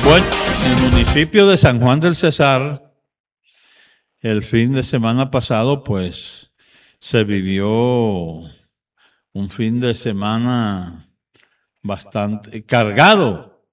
Bueno, en el municipio de San Juan del Cesar, el fin de semana pasado, pues, se vivió un fin de semana bastante cargado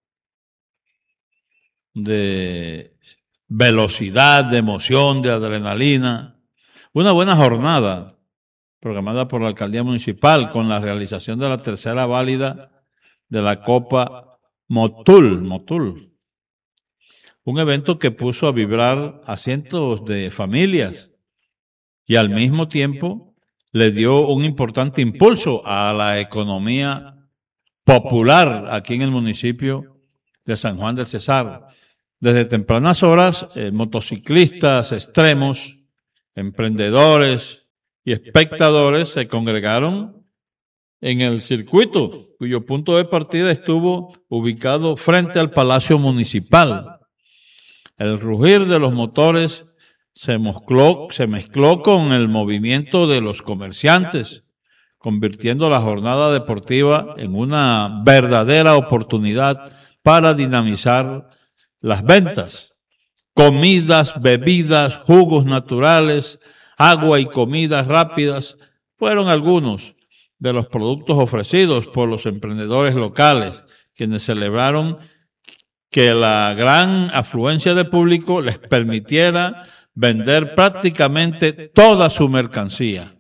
de velocidad, de emoción, de adrenalina. Una buena jornada programada por la Alcaldía Municipal con la realización de la tercera válida de la Copa Motul. Un evento que puso a vibrar a cientos de familias y al mismo tiempo le dio un importante impulso a la economía popular aquí en el municipio de San Juan del Cesar. Desde tempranas horas, motociclistas extremos, emprendedores y espectadores se congregaron en el circuito, cuyo punto de partida estuvo ubicado frente al Palacio Municipal. El rugir de los motores se mezcló con el movimiento de los comerciantes, convirtiendo la jornada deportiva en una verdadera oportunidad para dinamizar las ventas. Comidas, bebidas, jugos naturales, agua y comidas rápidas fueron algunos de los productos ofrecidos por los emprendedores locales, quienes celebraron que la gran afluencia de público les permitiera vender prácticamente toda su mercancía.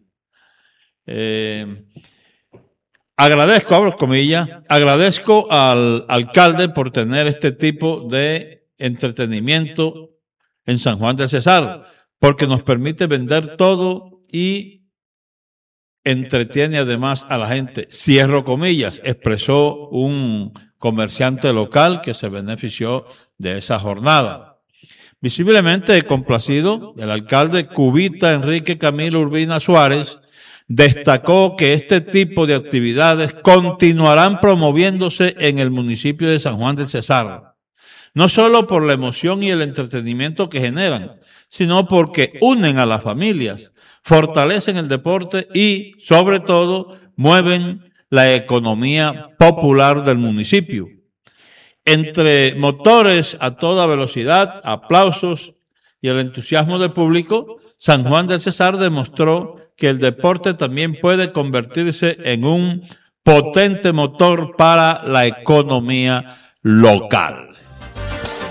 Agradezco al alcalde por tener este tipo de entretenimiento en San Juan del Cesar, porque nos permite vender todo y entretiene además a la gente. Cierro comillas, expresó un comerciante local que se benefició de esa jornada. Visiblemente complacido, el alcalde cubita Enrique Camilo Urbina Suárez destacó que este tipo de actividades continuarán promoviéndose en el municipio de San Juan del Cesar, no solo por la emoción y el entretenimiento que generan, sino porque unen a las familias, fortalecen el deporte y, sobre todo, mueven la economía popular del municipio. Entre motores a toda velocidad, aplausos y el entusiasmo del público, San Juan del Cesar demostró que el deporte también puede convertirse en un potente motor para la economía local.